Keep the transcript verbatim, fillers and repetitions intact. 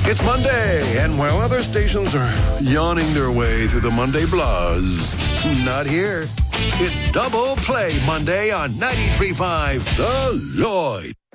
It's Monday, and while other stations are yawning their way through the Monday buzz, not here. It's Double Play Monday on ninety-three point five The Lloyd.